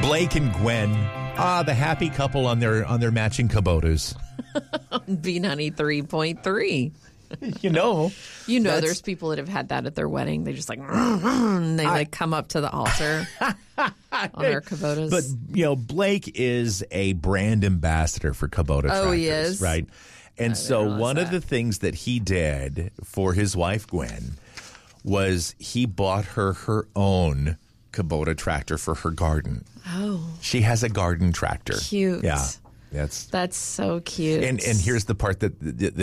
Blake and Gwen, the happy couple on their matching Kubotas. B93.3. There's There's people that have had that at their wedding. They just they come up to the altar on their Kubotas. But Blake is a brand ambassador for Kubota tractors. Oh, he is? Right. And so one of the things that he did for his wife Gwen was he bought her own Kubota tractor for her garden. Oh. She has a garden tractor. Cute. Yeah. That's so cute. And here's the part that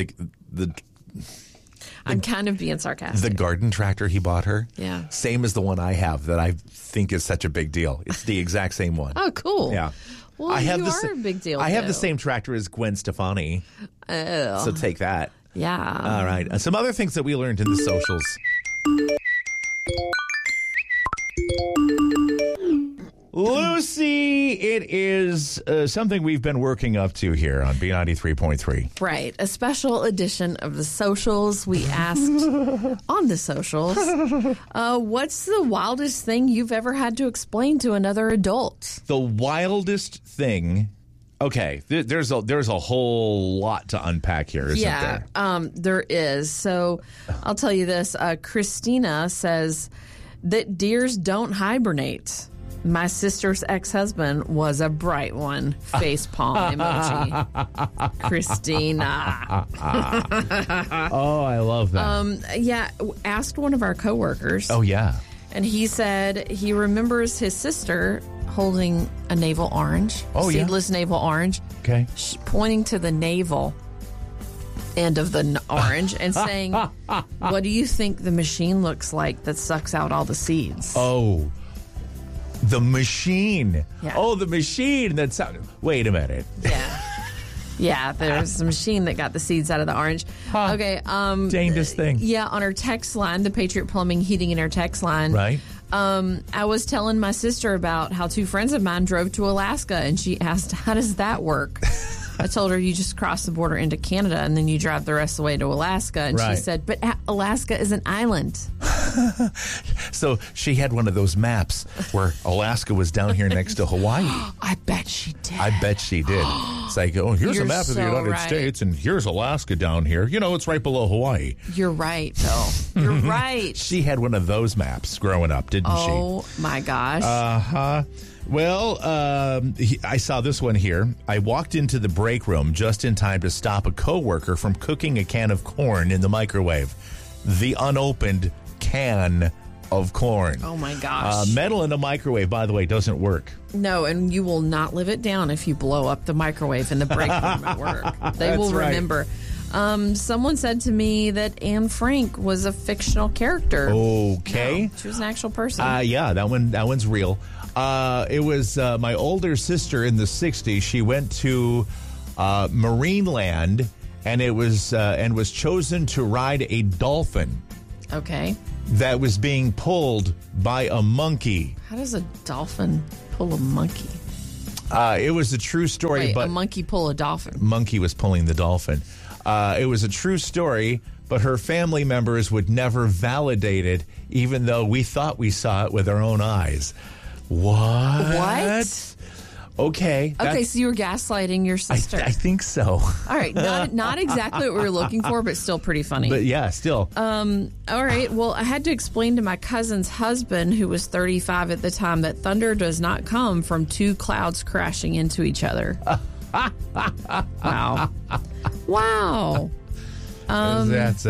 I'm kind of being sarcastic. The garden tractor he bought her, same as the one I have that I think is such a big deal. It's the exact same one. Oh, cool. Yeah. Well, a big deal. I have the same tractor as Gwen Stefani. Oh. So take that. Yeah. All right. Some other things that we learned in the socials. Lucy, it is something we've been working up to here on B93.3. Right. A special edition of the socials. We asked on the socials, what's the wildest thing you've ever had to explain to another adult? The wildest thing. Okay, there's a whole lot to unpack here, isn't there? There is. So I'll tell you this. Christina says that deers don't hibernate. My sister's ex-husband was a bright one. Face palm emoji. Christina. Oh, I love that. Asked one of our coworkers. Oh, yeah. And he said he remembers his sister holding a navel orange. Oh, seedless navel orange. Okay. Pointing to the navel end of the orange and saying, what do you think the machine looks like that sucks out all the seeds? Oh, the machine. Yeah. Oh, the machine. Wait a minute. Yeah. Yeah, there's a machine that got the seeds out of the orange. Huh. Okay. Dangest thing. Yeah, on our text line, the Patriot Plumbing, Heating and Air text line. Right. I was telling my sister about how two friends of mine drove to Alaska, and she asked, how does that work? I told her, you just cross the border into Canada, and then you drive the rest of the way to Alaska. And right. She said, but Alaska is an island. So she had one of those maps where Alaska was down here next to Hawaii. I bet she did. I bet she did. It's like, here's a map of the United States, and here's Alaska down here. It's right below Hawaii. You're right, Bill. You're right. She had one of those maps growing up, didn't she? Oh, my gosh. Uh-huh. Well, I saw this one here. I walked into the break room just in time to stop a coworker from cooking a can of corn in the microwave. The unopened can of corn. Oh, my gosh. Metal in a microwave, by the way, doesn't work. No, and you will not live it down if you blow up the microwave in the break room at work. They will remember. Someone said to me that Anne Frank was a fictional character. Okay. No, she was an actual person. Yeah, that one's real. It was my older sister in the 60s. She went to Marineland and was chosen to ride a dolphin. Okay. That was being pulled by a monkey. How does a dolphin pull a monkey? It was a true story. Wait, a monkey pull a dolphin? Monkey was pulling the dolphin. It was a true story, but her family members would never validate it, even though we thought we saw it with our own eyes. What? Okay. Okay, so you were gaslighting your sister. I think so. All right. Not exactly what we were looking for, but still pretty funny. But yeah, still. All right. Well, I had to explain to my cousin's husband, who was 35 at the time, that thunder does not come from two clouds crashing into each other. Wow. Wow. And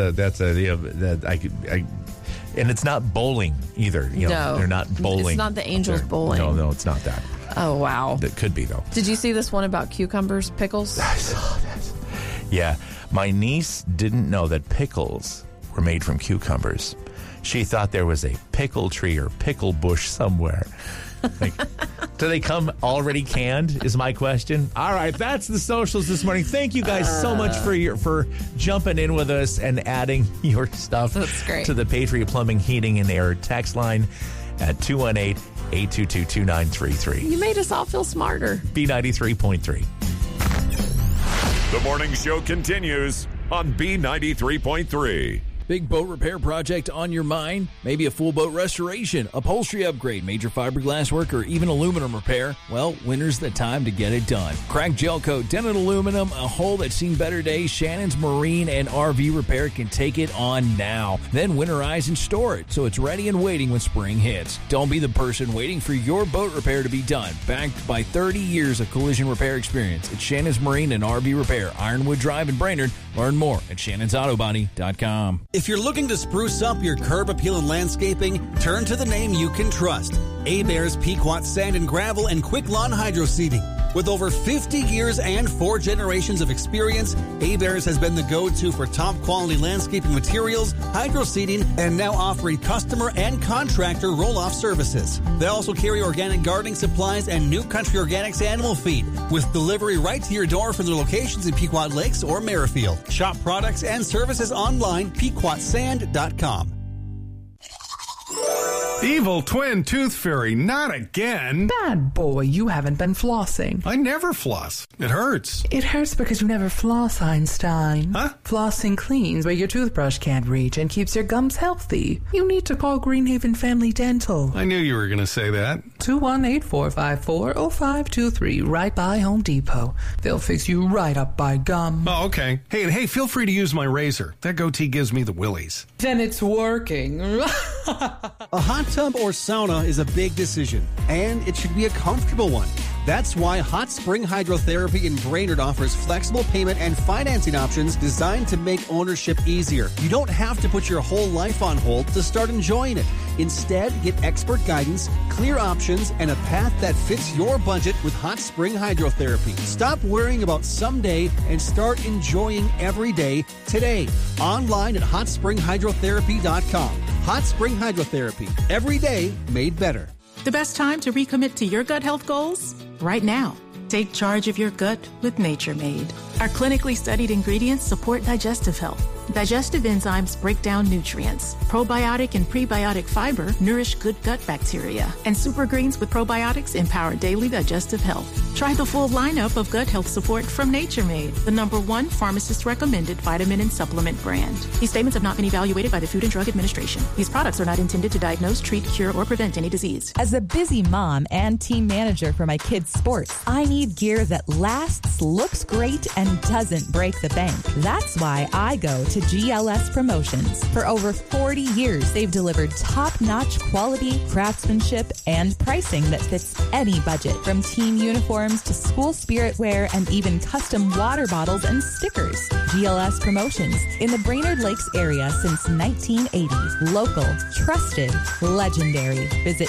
it's not bowling either. No, they're not bowling. It's not the Angels bowling. No, it's not that. Oh, wow. That could be, though. Did you see this one about cucumbers, pickles? I saw that. Yeah. My niece didn't know that pickles were made from cucumbers. She thought there was a pickle tree or pickle bush somewhere. Do they come already canned is my question. All right, that's the socials this morning. Thank you guys so much for jumping in with us and adding your stuff to the Patriot Plumbing, Heating, and Air text line at 218-822-2933. You made us all feel smarter. B93.3. The morning show continues on B93.3. Big boat repair project on your mind? Maybe a full boat restoration, upholstery upgrade, major fiberglass work, or even aluminum repair? Well, winter's the time to get it done. Cracked gel coat, dented aluminum, a hull that's seen better days, Shannon's Marine and RV Repair can take it on now. Then winterize and store it so it's ready and waiting when spring hits. Don't be the person waiting for your boat repair to be done. Backed by 30 years of collision repair experience, it's Shannon's Marine and RV Repair, Ironwood Drive in Brainerd. Learn more at shannonsautobody.com. If you're looking to spruce up your curb appeal and landscaping, turn to the name you can trust. Hebert's Pequot Sand and Gravel and Quick Lawn Hydro Seeding. With over 50 years and 4 generations of experience, Hebert's has been the go-to for top quality landscaping materials, hydro seeding, and now offering customer and contractor roll-off services. They also carry organic gardening supplies and New Country Organics animal feed, with delivery right to your door from their locations in Pequot Lakes or Merrifield. Shop products and services online, pequotsand.com. Evil twin tooth fairy, not again. Bad boy, you haven't been flossing. I never floss. It hurts. It hurts because you never floss, Einstein. Huh? Flossing cleans where your toothbrush can't reach and keeps your gums healthy. You need to call Greenhaven Family Dental. I knew you were going to say that. 218-454-0523, right by Home Depot. They'll fix you right up by gum. Oh, okay. Hey, feel free to use my razor. That goatee gives me the willies. Then it's working. A hot tub or sauna is a big decision, and it should be a comfortable one. That's why Hot Spring Hydrotherapy in Brainerd offers flexible payment and financing options designed to make ownership easier. You don't have to put your whole life on hold to start enjoying it. Instead, get expert guidance, clear options, and a path that fits your budget with Hot Spring Hydrotherapy. Stop worrying about someday and start enjoying every day today. Online at hotspringhydrotherapy.com. Hot Spring Hydrotherapy. Every day made better. The best time to recommit to your gut health goals? Right now. Take charge of your gut with Nature Made. Our clinically studied ingredients support digestive health. Digestive enzymes break down nutrients. Probiotic and prebiotic fiber nourish good gut bacteria. And super greens with probiotics empower daily digestive health. Try the full lineup of gut health support from Nature Made, the #1 pharmacist-recommended vitamin and supplement brand. These statements have not been evaluated by the Food and Drug Administration. These products are not intended to diagnose, treat, cure, or prevent any disease. As a busy mom and team manager for my kids' sports, I need gear that lasts, looks great, and doesn't break the bank. That's why I go to GLS Promotions. For over 40 years, they've delivered top-notch quality, craftsmanship, and pricing that fits any budget. From team uniforms to school spirit wear and even custom water bottles and stickers. GLS Promotions in the Brainerd Lakes area since 1980. Local, trusted, legendary. Visit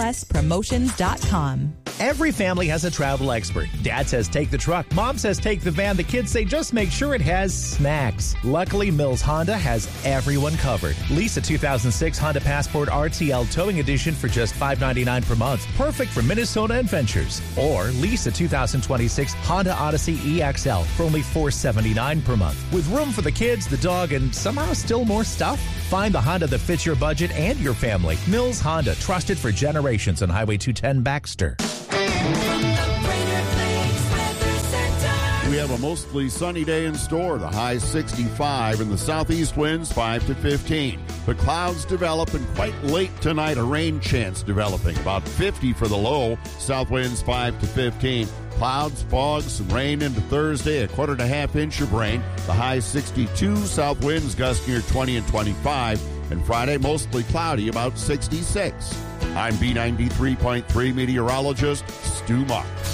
glspromotions.com. Every family has a travel expert. Dad says take the truck. Mom says take the van. The kids say just make sure it has snacks. Luckily, Mills Honda has everyone covered. Lease a 2006 Honda Passport RTL Towing Edition for just $5.99 per month. Perfect for Minnesota adventures. Or lease a 2026 Honda Odyssey EXL for only $4.79 per month. With room for the kids, the dog, and somehow still more stuff. Find the Honda that fits your budget and your family. Mills Honda, trusted for generations on Highway 210 Baxter. We have a mostly sunny day in store. The high 65 and the southeast winds 5 to 15. The clouds develop and quite late tonight a rain chance developing. About 50 for the low. South winds 5 to 15. Clouds, fog, some rain into Thursday, a 1/4 inch of rain. The high 62, south winds gust near 20 and 25. And Friday, mostly cloudy, about 66. I'm B93.3 meteorologist Stu Mark.